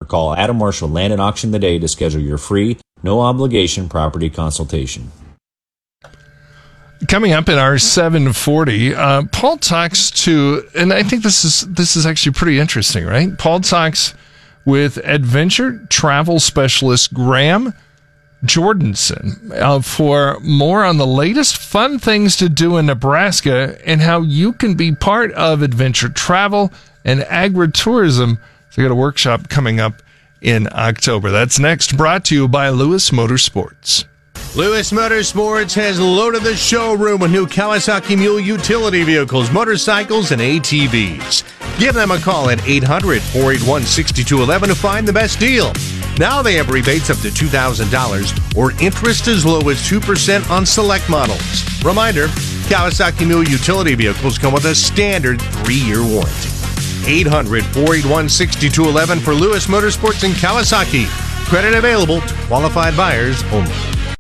call Adam Marshall Land and Auction today to schedule your free, no-obligation property consultation. Coming up in our 740, Paul talks to, and I think this is actually pretty interesting, right? Paul talks with adventure travel specialist Graham Jordanson for more on the latest fun things to do in Nebraska and how you can be part of adventure travel and agritourism. So we got a workshop coming up in October. That's next, brought to you by Lewis Motorsports. Lewis Motorsports has loaded the showroom with new Kawasaki Mule utility vehicles, motorcycles, and ATVs. Give them a call at 800-481-6211 to find the best deal. Now they have rebates up to $2,000 or interest as low as 2% on select models. Reminder, Kawasaki Mule utility vehicles come with a standard 3-year warranty. 800-481-6211 for Lewis Motorsports and Kawasaki. Credit available to qualified buyers only.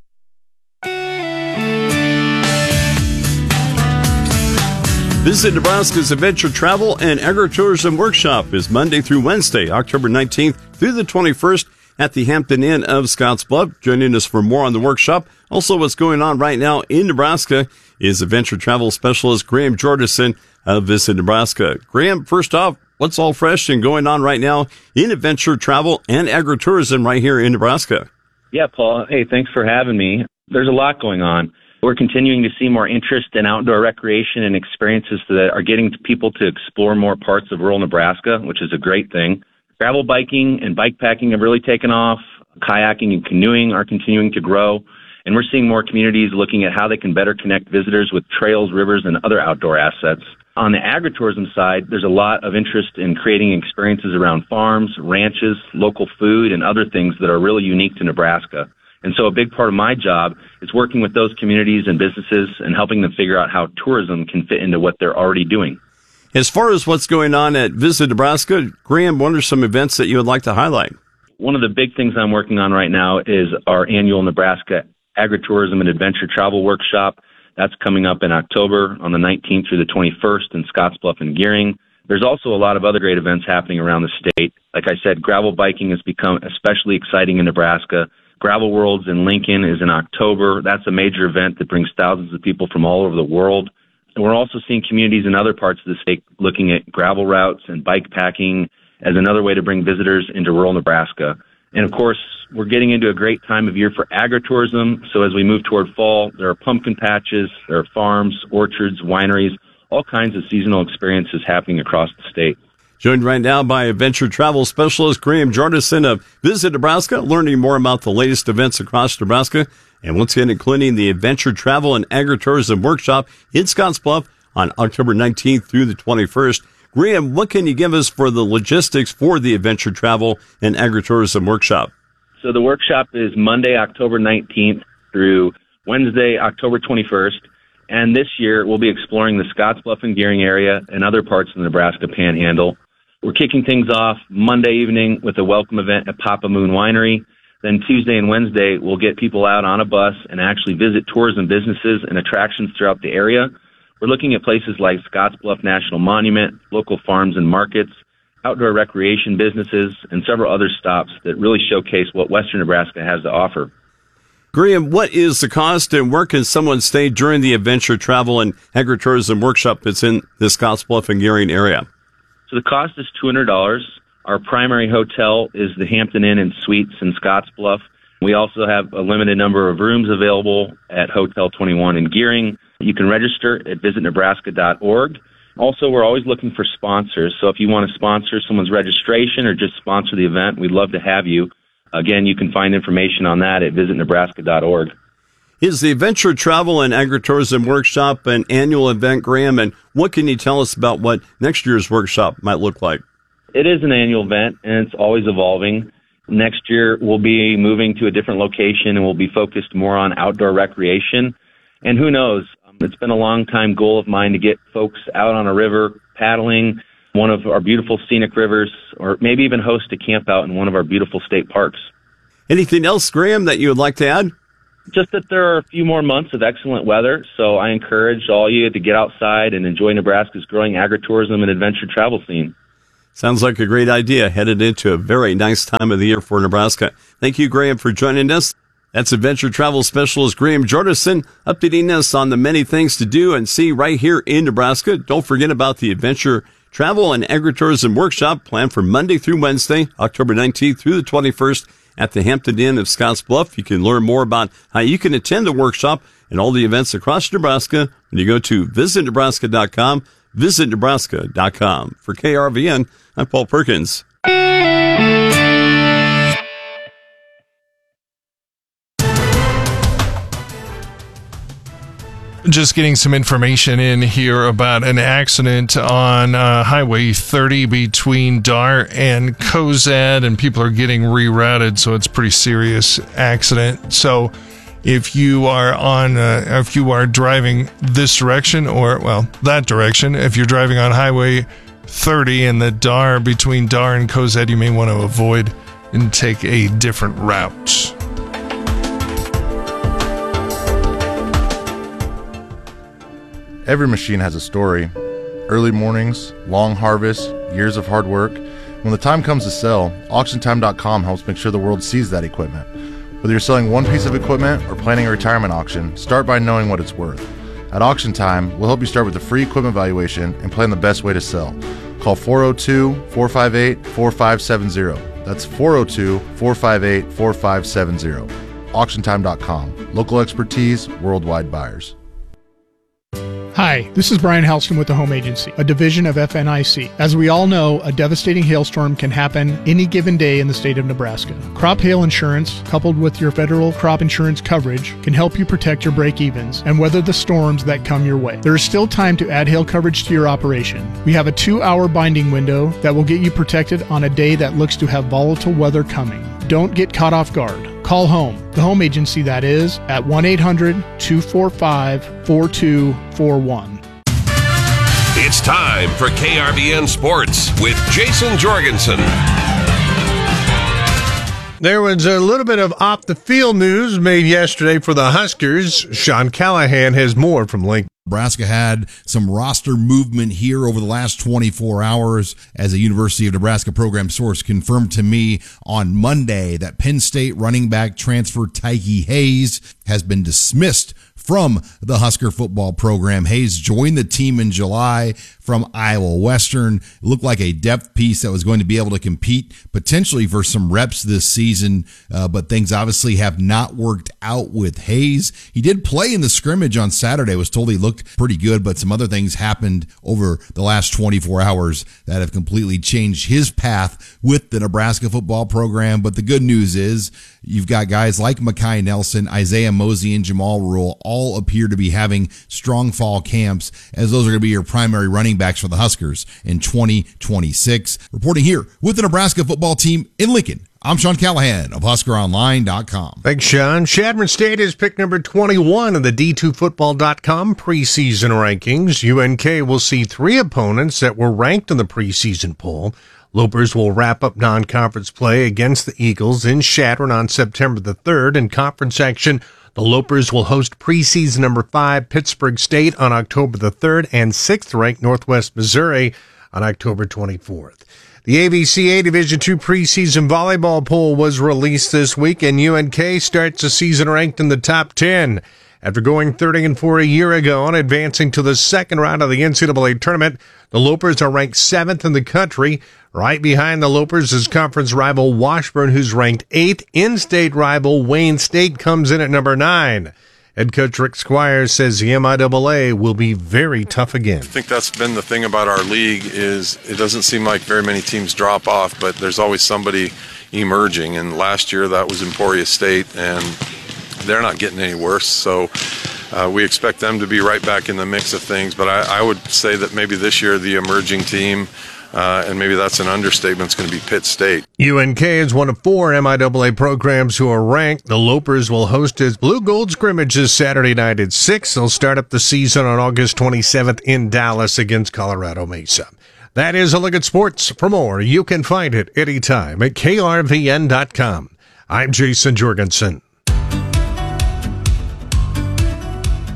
Visit Nebraska's Adventure Travel and Agritourism Workshop is Monday through Wednesday, October 19th through the 21st at the Hampton Inn of Scottsbluff. Joining us for more on the workshop, also what's going on right now in Nebraska, is Adventure Travel Specialist Graham Jordanson of Visit Nebraska. Graham, first off, what's all fresh and going on right now in adventure travel and agritourism right here in Nebraska? Yeah, Paul. Hey, thanks for having me. There's a lot going on. We're continuing to see more interest in outdoor recreation and experiences that are getting people to explore more parts of rural Nebraska, which is a great thing. Gravel biking and bike packing have really taken off. Kayaking and canoeing are continuing to grow. And we're seeing more communities looking at how they can better connect visitors with trails, rivers, and other outdoor assets. On the agritourism side, there's a lot of interest in creating experiences around farms, ranches, local food, and other things that are really unique to Nebraska. And so a big part of my job is working with those communities and businesses and helping them figure out how tourism can fit into what they're already doing. As far as what's going on at Visit Nebraska, Graham, what are some events that you would like to highlight? One of the big things I'm working on right now is our annual Nebraska Agritourism and Adventure Travel Workshop. That's coming up in October on the 19th through the 21st in Scottsbluff and Gearing. There's also a lot of other great events happening around the state. Like I said, gravel biking has become especially exciting in Nebraska. Gravel Worlds in Lincoln is in October. That's a major event that brings thousands of people from all over the world. And we're also seeing communities in other parts of the state looking at gravel routes and bike packing as another way to bring visitors into rural Nebraska. And of course, we're getting into a great time of year for agritourism. So as we move toward fall, there are pumpkin patches, there are farms, orchards, wineries, all kinds of seasonal experiences happening across the state. Joined right now by adventure travel specialist Graham Jordanson of Visit Nebraska, learning more about the latest events across Nebraska, and once again including the Adventure Travel and Agritourism Workshop in Scottsbluff on October 19th through the 21st. Graham, what can you give us for the logistics for the Adventure Travel and Agritourism Workshop? So the workshop is Monday, October 19th through Wednesday, October 21st. And this year, we'll be exploring the Scottsbluff and Gearing area and other parts of the Nebraska Panhandle. We're kicking things off Monday evening with a welcome event at Papa Moon Winery. Then Tuesday and Wednesday, we'll get people out on a bus and actually visit tourism businesses and attractions throughout the area. We're looking at places like Scottsbluff National Monument, local farms and markets, outdoor recreation businesses, and several other stops that really showcase what Western Nebraska has to offer. Graham, what is the cost and where can someone stay during the Adventure Travel and Agritourism Workshop that's in the Scottsbluff and Gearing area? So the cost is $200. Our primary hotel is the Hampton Inn and Suites in Scottsbluff. We also have a limited number of rooms available at Hotel 21 in Gearing. You can register at visitnebraska.org. Also, we're always looking for sponsors. So if you want to sponsor someone's registration or just sponsor the event, we'd love to have you. Again, you can find information on that at visitnebraska.org. Is the Adventure Travel and Agritourism Workshop an annual event, Graham? And what can you tell us about what next year's workshop might look like? It is an annual event, and it's always evolving. Next year, we'll be moving to a different location, and we'll be focused more on outdoor recreation. And who knows? It's been a long-time goal of mine to get folks out on a river paddling one of our beautiful scenic rivers, or maybe even host a camp out in one of our beautiful state parks. Anything else, Graham, that you would like to add? Just that there are a few more months of excellent weather, so I encourage all you to get outside and enjoy Nebraska's growing agritourism and adventure travel scene. Sounds like a great idea. Headed into a very nice time of the year for Nebraska. Thank you, Graham, for joining us. That's Adventure Travel Specialist Graham Jordison updating us on the many things to do and see right here in Nebraska. Don't forget about the Adventure Travel and Agritourism Workshop planned for Monday through Wednesday, October 19th through the 21st at the Hampton Inn of Scottsbluff. You can learn more about how you can attend the workshop and all the events across Nebraska when you go to visitnebraska.com, visitnebraska.com. For KRVN, I'm Paul Perkins. Just getting some information in here about an accident on Highway 30 between Dar and Cozad, and people are getting rerouted, so it's a pretty serious accident. So if you are driving this direction, or that direction, if you're driving on Highway 30 in the Dar between Dar and Cozad, you may want to avoid and take a different route. Every machine has a story. Early mornings, long harvests, years of hard work. When the time comes to sell, AuctionTime.com helps make sure the world sees that equipment. Whether you're selling one piece of equipment or planning a retirement auction, start by knowing what it's worth. At Auction Time, we'll help you start with a free equipment valuation and plan the best way to sell. Call 402-458-4570. That's 402-458-4570. AuctionTime.com. Local expertise, worldwide buyers. Hi, this is Brian Halston with the Home Agency, a division of FNIC. As we all know, a devastating hailstorm can happen any given day in the state of Nebraska. Crop hail insurance, coupled with your federal crop insurance coverage, can help you protect your break-evens and weather the storms that come your way. There is still time to add hail coverage to your operation. We have a 2-hour binding window that will get you protected on a day that looks to have volatile weather coming. Don't get caught off guard. Call home, the Home Agency that is, at 1-800-245-4241. It's time for KRVN Sports with Jason Jorgensen. There was a little bit of off-the-field news made yesterday for the Huskers. Sean Callahan has more from Lincoln. Nebraska had some roster movement here over the last 24 hours, as a University of Nebraska program source confirmed to me on Monday that Penn State running back transfer Tyke Hayes has been dismissed from the Husker football program. Hayes joined the team in July from Iowa Western. It looked like a depth piece that was going to be able to compete potentially for some reps this season, but things obviously have not worked out with Hayes. He did play in the scrimmage on Saturday. I was told he looked pretty good, but some other things happened over the last 24 hours that have completely changed his path with the Nebraska football program. But the good news is you've got guys like Mekhi Nelson, Isaiah Mosey, and Jamal Rule all appear to be having strong fall camps, as those are going to be your primary running backs for the Huskers in 2026. Reporting here with the Nebraska football team in Lincoln, I'm Sean Callahan of HuskerOnline.com. Thanks, Sean. Chadron State is pick number 21 in the D2Football.com preseason rankings. UNK will see 3 opponents that were ranked in the preseason poll. Lopers will wrap up non-conference play against the Eagles in Chadron on September the 3rd. In conference action, the Lopers will host preseason number 5 Pittsburgh State on October the 3rd and 6th-ranked Northwest Missouri on October 24th. The AVCA Division II preseason volleyball poll was released this week, and UNK starts the season ranked in the top 10. After going 30-4 a year ago and advancing to the second round of the NCAA tournament, the Lopers are ranked 7th in the country. Right behind the Lopers is conference rival Washburn, who's ranked 8th. In-state rival Wayne State comes in at number 9. Head coach Rick Squires says the MIAA will be very tough again. I think that's been the thing about our league is it doesn't seem like very many teams drop off, but there's always somebody emerging. And last year that was Emporia State, and they're not getting any worse. So we expect them to be right back in the mix of things. But I would say that maybe this year the emerging team, and maybe that's an understatement, it's going to be Pitt State. UNK is one of 4 MIAA programs who are ranked. The Lopers will host its Blue-Gold scrimmage this Saturday night at 6. They'll start up the season on August 27th in Dallas against Colorado Mesa. That is a look at sports. For more, you can find it anytime at KRVN.com. I'm Jason Jorgensen.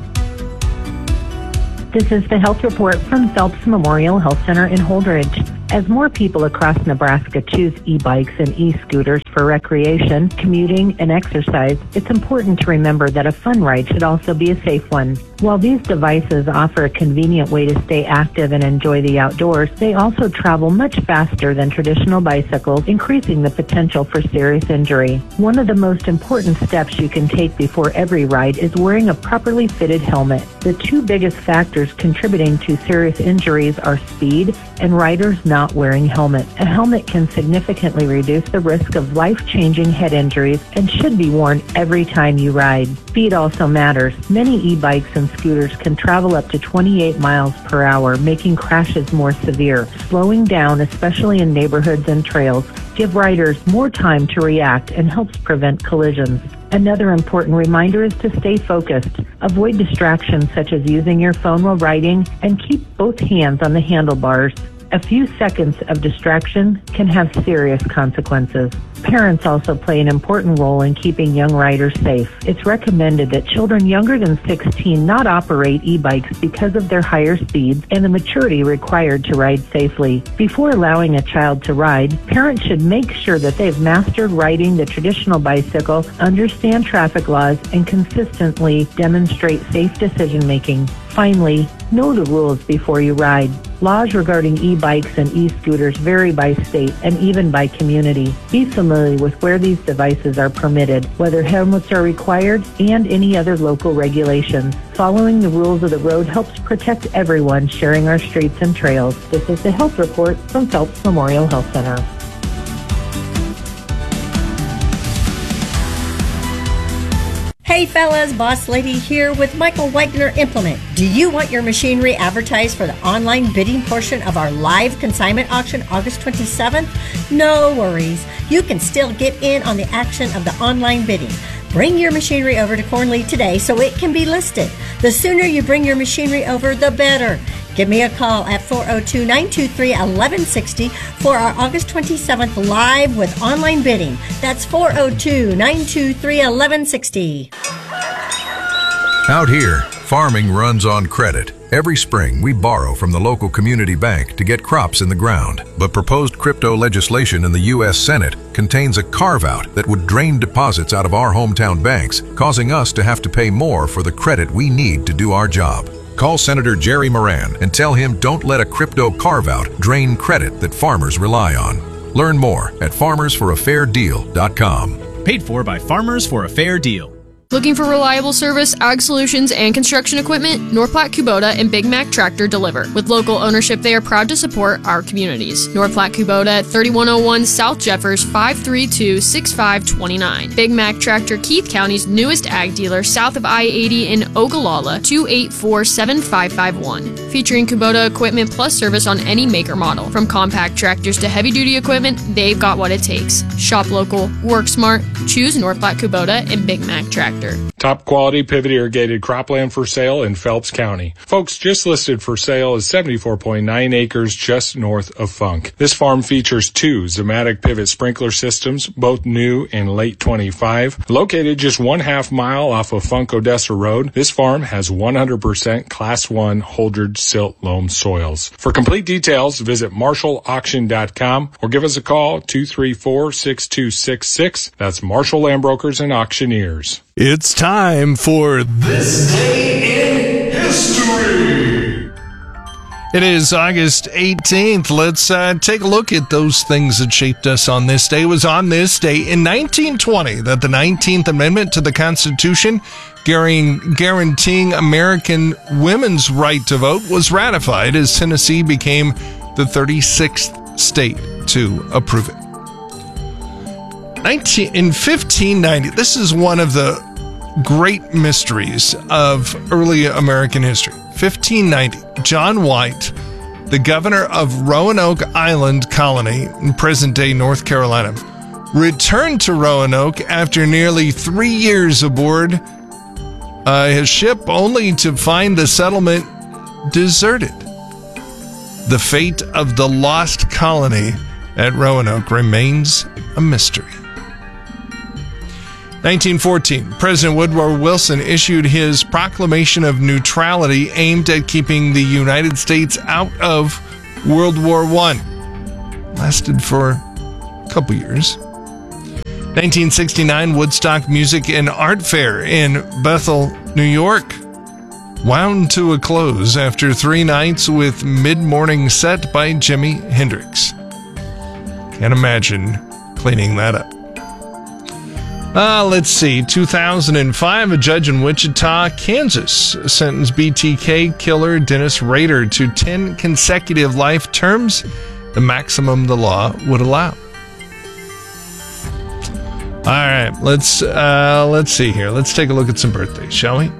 This is the health report from Phelps Memorial Health Center in Holdridge. As more people across Nebraska choose e-bikes and e-scooters for recreation, commuting, and exercise, it's important to remember that a fun ride should also be a safe one. While these devices offer a convenient way to stay active and enjoy the outdoors, they also travel much faster than traditional bicycles, increasing the potential for serious injury. One of the most important steps you can take before every ride is wearing a properly fitted helmet. The two biggest factors contributing to serious injuries are speed and riders not wearing helmets. A helmet can significantly reduce the risk of life-changing head injuries and should be worn every time you ride. Speed also matters. Many e-bikes and scooters can travel up to 28 miles per hour, making crashes more severe. Slowing down, especially in neighborhoods and trails, give riders more time to react and helps prevent collisions. Another important reminder is to stay focused. Avoid distractions such as using your phone while riding and keep both hands on the handlebars. A few seconds of distraction can have serious consequences. Parents also play an important role in keeping young riders safe. It's recommended that children younger than 16 not operate e-bikes because of their higher speeds and the maturity required to ride safely. Before allowing a child to ride, parents should make sure that they've mastered riding the traditional bicycle, understand traffic laws, and consistently demonstrate safe decision-making. Finally, know the rules before you ride. Laws regarding e-bikes and e-scooters vary by state and even by community. Be familiar with where these devices are permitted, whether helmets are required, and any other local regulations. Following the rules of the road helps protect everyone sharing our streets and trails. This is the Health Report from Phelps Memorial Health Center. Hey fellas, Boss Lady here with Michael Wagner Implement. Do you want your machinery advertised for the online bidding portion of our live consignment auction August 27th? No worries. You can still get in on the action of the online bidding. Bring your machinery over to Cornley today so it can be listed. The sooner you bring your machinery over, the better. Give me a call at 402-923-1160 for our August 27th live with online bidding. That's 402-923-1160. Out here, farming runs on credit. Every spring, we borrow from the local community bank to get crops in the ground. But proposed crypto legislation in the U.S. Senate contains a carve-out that would drain deposits out of our hometown banks, causing us to have to pay more for the credit we need to do our job. Call Senator Jerry Moran and tell him don't let a crypto carve-out drain credit that farmers rely on. Learn more at farmersforafairdeal.com. Paid for by Farmers for a Fair Deal. Looking for reliable service, ag solutions, and construction equipment? North Platte Kubota and Big Mac Tractor deliver. With local ownership, they are proud to support our communities. North Platte Kubota, 3101 South Jeffers, 532-6529. Big Mac Tractor, Keith County's newest ag dealer, south of I-80 in Ogallala, 284-7551. Featuring Kubota equipment plus service on any maker model. From compact tractors to heavy-duty equipment, they've got what it takes. Shop local, work smart, choose North Platte Kubota and Big Mac Tractor. Top quality pivot irrigated cropland for sale in Phelps County. Folks, just listed for sale is 74.9 acres just north of Funk. This farm features 2 Zematic pivot sprinkler systems, both new in late 25. Located just 1/2 mile off of Funk Odessa Road, this farm has 100% Class 1 Holdred silt loam soils. For complete details, visit marshallauction.com or give us a call 234-6266. That's Marshall Land Brokers and Auctioneers. It's time for This Day in History. It is August 18th. Let's take a look at those things that shaped us on this day. It was on this day in 1920 that the 19th Amendment to the Constitution, guaranteeing American women's right to vote, was ratified as Tennessee became the 36th state to approve it. In 1590, this is one of the great mysteries of early American history. 1590, John White, the governor of Roanoke Island Colony in present-day North Carolina, returned to Roanoke after nearly 3 years aboard his ship, only to find the settlement deserted. The fate of the lost colony at Roanoke remains a mystery. 1914, President Woodrow Wilson issued his Proclamation of Neutrality aimed at keeping the United States out of World War I. lasted for a couple years. 1969 Woodstock Music and Art Fair in Bethel, New York, wound to a close after 3 nights with mid-morning set by Jimi Hendrix. Can't imagine cleaning that up. Let's see. 2005, a judge in Wichita, Kansas, sentenced BTK killer Dennis Rader to 10 consecutive life terms, the maximum the law would allow. All right, let's see here. Let's take a look at some birthdays, shall we?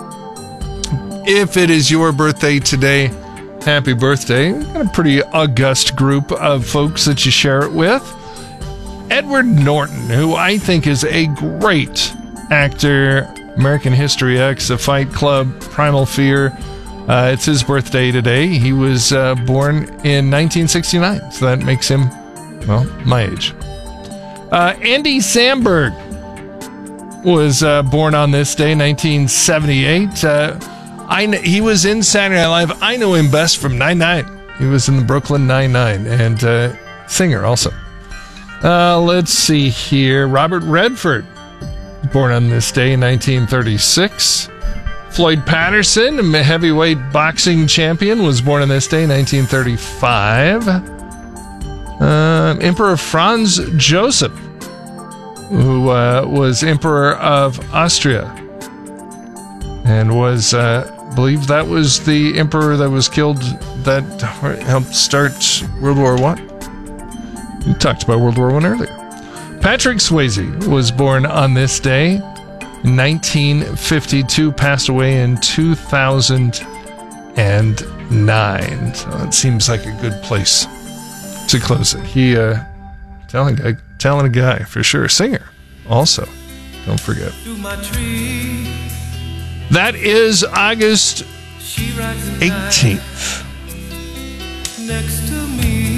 If it is your birthday today, happy birthday. We've got a pretty august group of folks that you share it with. Edward Norton, who I think is a great actor, American History X, The Fight Club, Primal Fear. It's his birthday today. He was born in 1969, so that makes him, well, my age. Andy Samberg was born on this day, 1978. He was in Saturday Night Live. I know him best from Nine-Nine. He was in the Brooklyn Nine-Nine, and singer also. Let's see here. Robert Redford, born on this day in 1936. Floyd Patterson, a heavyweight boxing champion, was born on this day in 1935. Emperor Franz Joseph, who was Emperor of Austria, and was believed that was the emperor that was killed that helped start World War I. We talked about World War I earlier. Patrick Swayze was born on this day in 1952, passed away in 2009. So it seems like a good place to close it. He, talented guy for sure. Singer also, don't forget. That is August 18th. Next to me,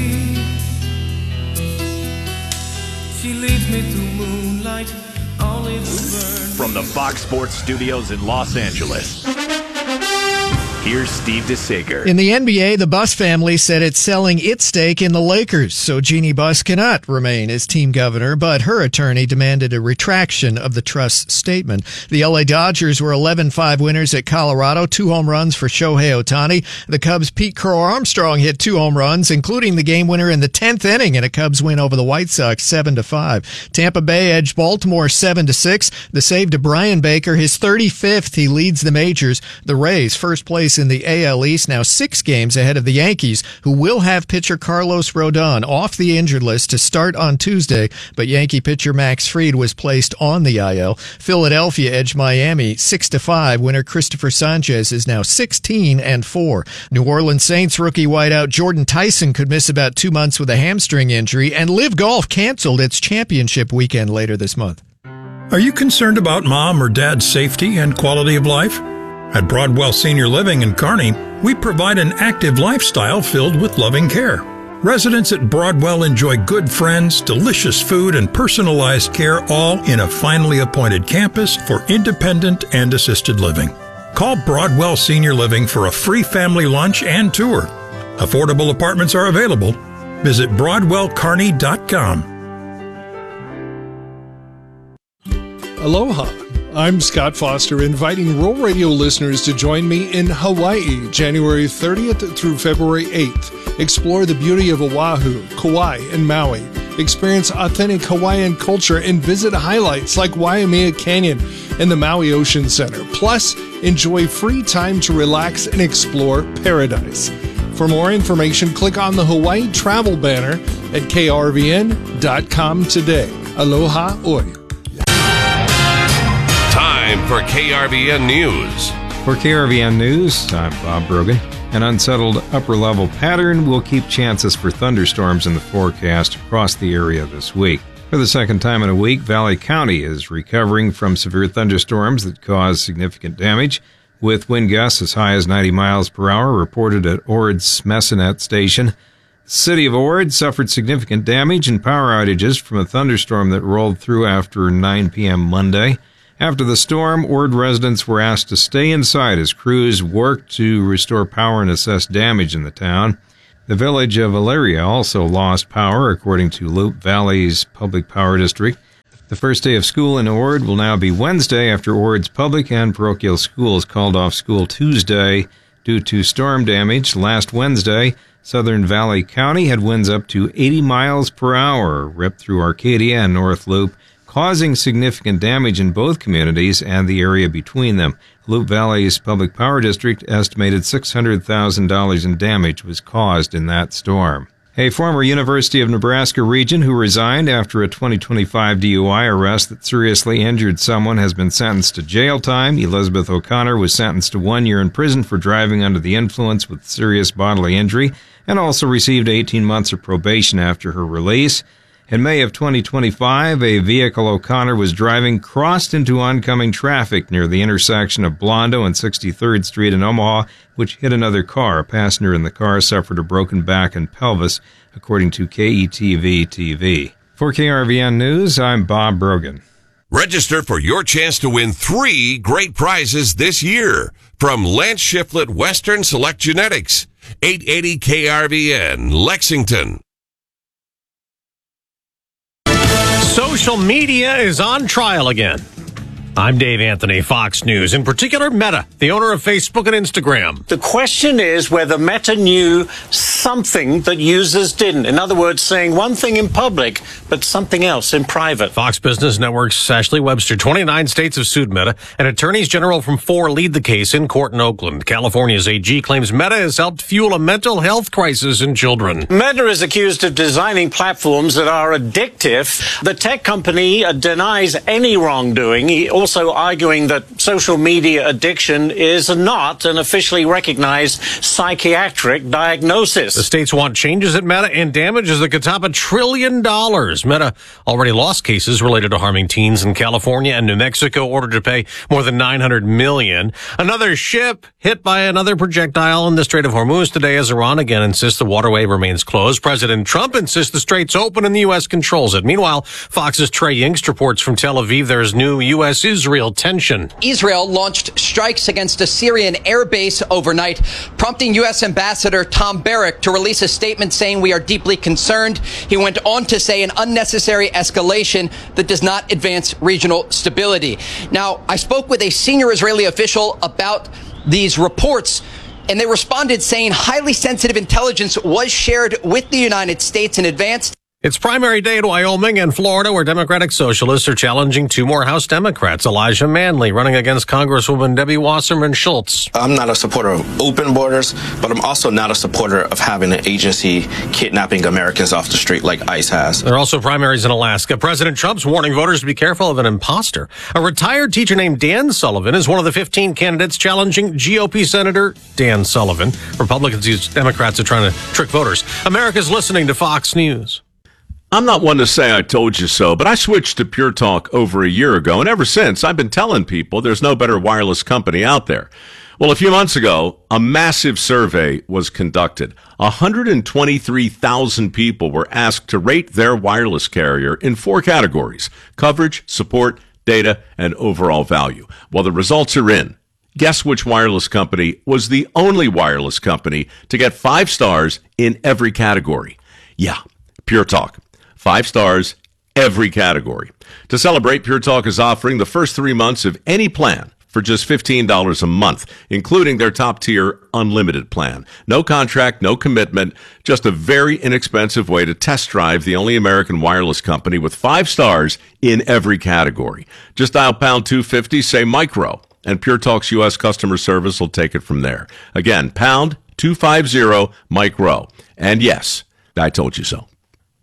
she leads me through moonlight, only the burn. From the Fox Sports Studios in Los Angeles, here's Steve DeSager. In the NBA, the Buss family said it's selling its stake in the Lakers, so Jeannie Buss cannot remain as team governor, but her attorney demanded a retraction of the trust's statement. The LA Dodgers were 11-5 winners at Colorado, 2 home runs for Shohei Ohtani. The Cubs' Pete Crow Armstrong hit 2 home runs, including the game winner in the 10th inning in a Cubs win over the White Sox 7-5. Tampa Bay edged Baltimore 7-6. The save to Brian Baker, his 35th. He leads the majors. The Rays, first place in the AL East, now 6 games ahead of the Yankees, who will have pitcher Carlos Rodon off the injured list to start on Tuesday, but Yankee pitcher Max Fried was placed on the IL. Philadelphia edged Miami 6-5. Winner Christopher Sanchez is now 16-4. New Orleans Saints rookie wideout Jordan Tyson could miss about 2 months with a hamstring injury, and Live Golf canceled its championship weekend later this month. Are you concerned about mom or dad's safety and quality of life? At Broadwell Senior Living in Kearney, we provide an active lifestyle filled with loving care. Residents at Broadwell enjoy good friends, delicious food, and personalized care, all in a finely appointed campus for independent and assisted living. Call Broadwell Senior Living for a free family lunch and tour. Affordable apartments are available. Visit BroadwellKearney.com. Aloha. I'm Scott Foster, inviting Rural Radio listeners to join me in Hawaii, January 30th through February 8th. Explore the beauty of Oahu, Kauai, and Maui. Experience authentic Hawaiian culture and visit highlights like Waimea Canyon and the Maui Ocean Center. Plus, enjoy free time to relax and explore paradise. For more information, click on the Hawaii travel banner at krvn.com today. Aloha oi. Time for KRVN News. For KRVN News, I'm Bob Brogan. An unsettled upper-level pattern will keep chances for thunderstorms in the forecast across the area this week. For the second time in a week, Valley County is recovering from severe thunderstorms that caused significant damage, with wind gusts as high as 90 miles per hour reported at Ord's Messinette Station. The city of Ord suffered significant damage and power outages from a thunderstorm that rolled through after 9 p.m. Monday. After the storm, Ord residents were asked to stay inside as crews worked to restore power and assess damage in the town. The village of Elyria also lost power, according to Loup Valley's Public Power District. The first day of school in Ord will now be Wednesday after Ord's public and parochial schools called off school Tuesday due to storm damage. Last Wednesday, Southern Valley County had winds up to 80 miles per hour ripped through Arcadia and North Loup, causing significant damage in both communities and the area between them. Loup Valley's Public Power District estimated $600,000 in damage was caused in that storm. A former University of Nebraska regent who resigned after a 2025 DUI arrest that seriously injured someone has been sentenced to jail time. Elizabeth O'Connor was sentenced to 1 year in prison for driving under the influence with serious bodily injury and also received 18 months of probation after her release. In May of 2025, a vehicle O'Connor was driving crossed into oncoming traffic near the intersection of Blondo and 63rd Street in Omaha, which hit another car. A passenger in the car suffered a broken back and pelvis, according to KETV-TV. For KRVN News, I'm Bob Brogan. Register for your chance to win 3 great prizes this year from Lance Shiflett Western Select Genetics, 880 KRVN, Lexington. Social media is on trial again. I'm Dave Anthony, Fox News. In particular, Meta, the owner of Facebook and Instagram. The question is whether Meta knew something that users didn't. In other words, saying one thing in public, but something else in private. Fox Business Network's Ashley Webster. 29 states have sued Meta, and attorneys general from 4 lead the case in court in Oakland. California's AG claims Meta has helped fuel a mental health crisis in children. Meta is accused of designing platforms that are addictive. The tech company denies any wrongdoing. Also arguing that social media addiction is not an officially recognized psychiatric diagnosis. The states want changes at Meta and damages that could top $1 trillion. Meta already lost cases related to harming teens in California and New Mexico, ordered to pay more than $900 million. Another ship hit by another projectile in the Strait of Hormuz today as Iran again insists the waterway remains closed. President Trump insists the strait's open and the U.S. controls it. Meanwhile, Fox's Trey Yingst reports from Tel Aviv there's new U.S.-Israel tension. Israel launched strikes against a Syrian air base overnight, prompting U.S. Ambassador Tom Barrack to release a statement saying we are deeply concerned. He went on to say an unnecessary escalation that does not advance regional stability. Now, I spoke with a senior Israeli official about these reports, and they responded saying highly sensitive intelligence was shared with the United States in advance. It's primary day in Wyoming and Florida, where Democratic Socialists are challenging 2 more House Democrats. Elijah Manley running against Congresswoman Debbie Wasserman Schultz. I'm not a supporter of open borders, but I'm also not a supporter of having an agency kidnapping Americans off the street like ICE has. There are also primaries in Alaska. President Trump's warning voters to be careful of an imposter. A retired teacher named Dan Sullivan is one of the 15 candidates challenging GOP Senator Dan Sullivan. Republicans use Democrats are trying to trick voters. America's listening to Fox News. I'm not one to say I told you so, but I switched to Pure Talk over a year ago, and ever since, I've been telling people there's no better wireless company out there. Well, a few months ago, a massive survey was conducted. 123,000 people were asked to rate their wireless carrier in 4 categories: coverage, support, data, and overall value. Well, the results are in. Guess which wireless company was the only wireless company to get 5 stars in every category? Yeah, Pure Talk. 5 stars, every category. To celebrate, Pure Talk is offering the first 3 months of any plan for just $15 a month, including their top-tier unlimited plan. No contract, no commitment, just a very inexpensive way to test drive the only American wireless company with 5 stars in every category. Just dial pound 250, say micro, and Pure Talk's U.S. customer service will take it from there. Again, pound 250 micro. And yes, I told you so.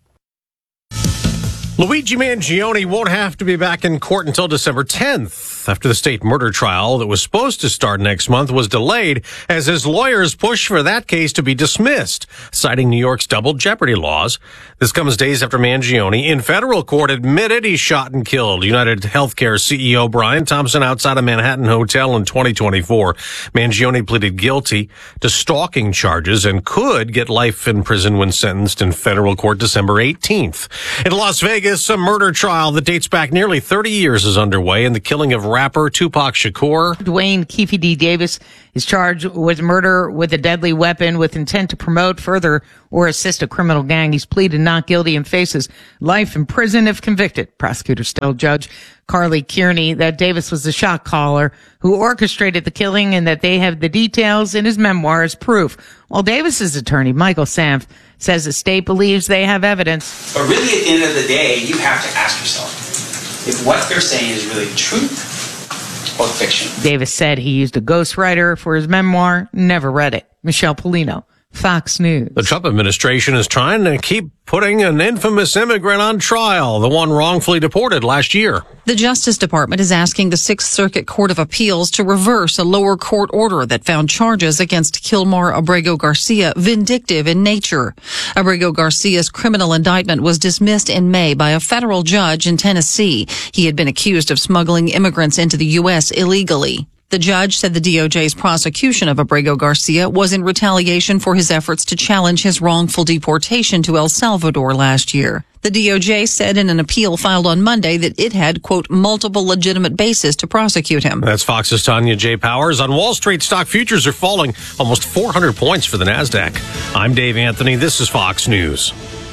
Luigi Mangione won't have to be back in court until December 10th, after the state murder trial that was supposed to start next month was delayed as his lawyers push for that case to be dismissed, citing New York's double jeopardy laws. This comes days after Mangione, in federal court, admitted he shot and killed United Healthcare CEO Brian Thompson outside a Manhattan hotel in 2024. Mangione pleaded guilty to stalking charges and could get life in prison when sentenced in federal court December 18th. In Las Vegas, a murder trial that dates back nearly 30 years is underway in the killing of rapper Tupac Shakur. Dwayne Keefe D. Davis is charged with murder with a deadly weapon with intent to promote, further, or assist a criminal gang. He's pleaded not guilty and faces life in prison if convicted. Prosecutors tell Judge Carly Kearney that Davis was the shot caller who orchestrated the killing and that they have the details in his memoir as proof. While Davis's attorney, Michael Sanf, says the state believes they have evidence. But really, at the end of the day, you have to ask yourself if what they're saying is really truth or fiction. Davis said he used a ghostwriter for his memoir, never read it. Michelle Polino, Fox News. The Trump administration is trying to keep putting an infamous immigrant on trial, the one wrongfully deported last year. The Justice Department is asking the Sixth Circuit Court of Appeals to reverse a lower court order that found charges against Kilmar Abrego Garcia vindictive in nature. Abrego Garcia's criminal indictment was dismissed in May by a federal judge in Tennessee. He had been accused of smuggling immigrants into the U.S. illegally. The judge said the DOJ's prosecution of Abrego Garcia was in retaliation for his efforts to challenge his wrongful deportation to El Salvador last year. The DOJ said in an appeal filed on Monday that it had, quote, multiple legitimate bases to prosecute him. That's Fox's Tanya J. Powers. On Wall Street, stock futures are falling almost 400 points for the NASDAQ. I'm Dave Anthony. This is Fox News.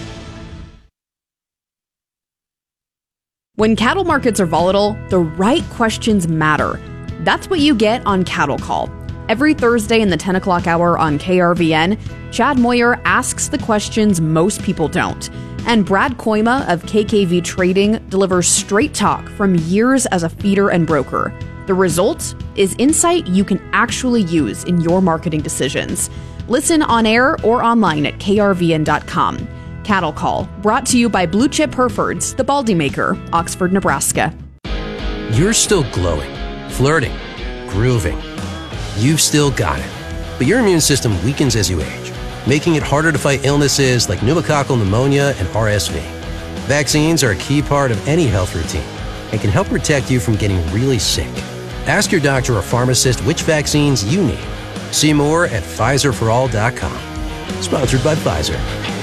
When cattle markets are volatile, the right questions matter. That's what you get on Cattle Call. Every Thursday in the 10 o'clock hour on KRVN, Chad Moyer asks the questions most people don't. And Brad Koima of KKV Trading delivers straight talk from years as a feeder and broker. The result is insight you can actually use in your marketing decisions. Listen on air or online at krvn.com. Cattle Call, brought to you by Blue Chip Herefords, the Baldy Maker, Oxford, Nebraska. You're still glowing, flirting, grooving. You've still got it. But your immune system weakens as you age, making it harder to fight illnesses like pneumococcal pneumonia and RSV. Vaccines are a key part of any health routine and can help protect you from getting really sick. Ask your doctor or pharmacist which vaccines you need. See more at PfizerForAll.com. Sponsored by Pfizer.